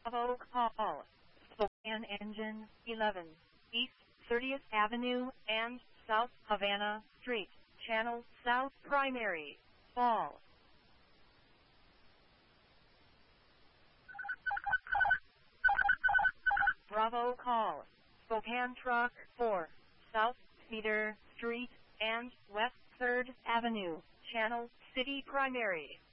Bravo call. Spokane Engine 11, East 30th Avenue and South Havana Street, Channel South Primary, Fall. Bravo call. Spokane Truck 4, South Cedar Street and West 3rd Avenue, Channel City Primary.